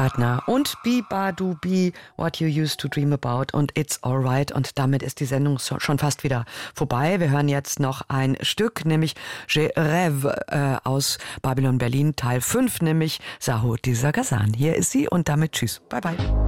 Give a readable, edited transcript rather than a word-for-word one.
Ansprechpartner. Und Be Badu Be, What You Used to Dream About und It's Alright. Und damit ist die Sendung schon fast wieder vorbei. Wir hören jetzt noch ein Stück, nämlich Je Rêve aus Babylon Berlin, Teil 5, nämlich Sahur Dizagazan. Hier ist sie und damit tschüss. Bye bye.